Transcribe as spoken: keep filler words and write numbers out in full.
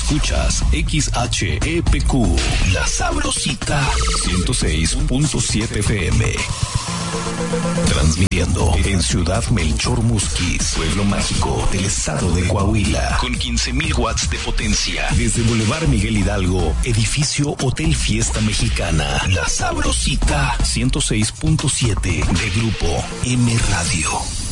Escuchas X H E P Q, La Sabrosita, ciento seis punto siete F M. Transmitiendo en Ciudad Melchor Musquis, pueblo mágico del estado de Coahuila, con quince mil watts de potencia. Desde Boulevard Miguel Hidalgo, edificio Hotel Fiesta Mexicana. La Sabrosita, ciento seis punto siete de Grupo M Radio.